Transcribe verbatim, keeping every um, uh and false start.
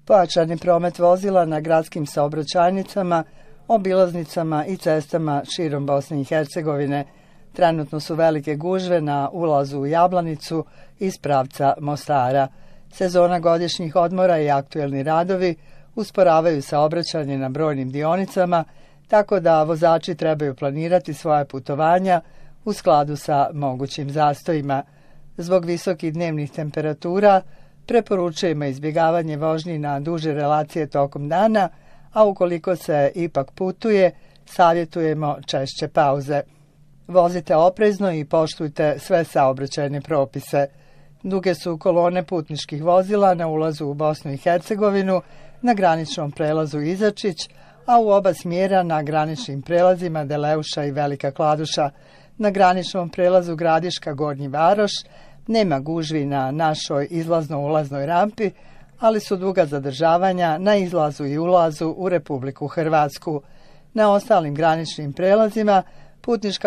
Pojačan je promet vozila na gradskim saobraćajnicama, obilaznicama i cestama širom Bosne i Hercegovine. Trenutno su velike gužve na ulazu u Jablanicu iz pravca Mostara. Sezona godišnjih odmora i aktuelni radovi usporavaju saobraćanje na brojnim dionicama, tako da vozači trebaju planirati svoje putovanja u skladu sa mogućim zastojima. Zbog visokih dnevnih temperatura preporučujemo izbjegavanje vožnji na duže relacije tokom dana, a ukoliko se ipak putuje, savjetujemo češće pauze. Vozite oprezno i poštujte sve saobraćajne propise. Duge su kolone putničkih vozila na ulazu u Bosnu i Hercegovinu, na graničnom prelazu Izačić, a u oba smjera na graničnim prelazima Deleuša i Velika Kladuša. Na graničnom prelazu Gradiška Gornji Varoš nema gužvi na našoj izlazno-ulaznoj rampi, ali su duga zadržavanja na izlazu i ulazu u Republiku Hrvatsku. Na ostalim graničnim prelazima putnička